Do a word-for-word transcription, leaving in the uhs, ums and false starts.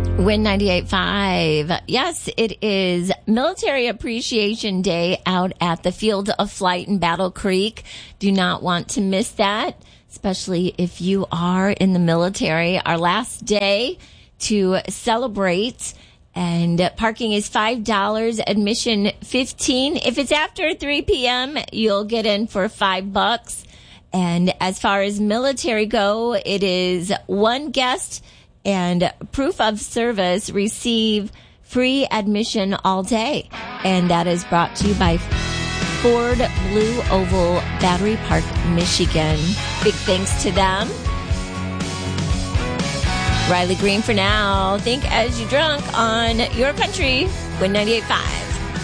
Win ninety-eight point five. Yes, it is Military Appreciation Day out at the Field of Flight in Battle Creek. Do not want to miss that, especially if you are in the military. Our last day to celebrate. And parking is five dollars, admission fifteen dollars. If it's after three p.m., you'll get in for five bucks. And as far as military go, it is one guest and proof of service receive free admission all day. And that is brought to you by Ford Blue Oval, Battery Park, Michigan. Big thanks to them. Riley Green for now. Think as you drunk on your country. Win ninety-eight point five.